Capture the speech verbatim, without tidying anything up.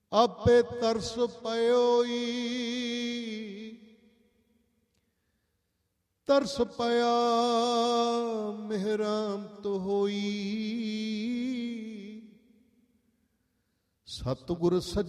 ਆਪੇ ਤਰਸ ਪਇਓਈ, ਤਰਸ ਪਿਆ ਮਿਹਰਾਮਤ ਹੋਈ। ਸਤਿਗੁਰ ਸੱਜਣ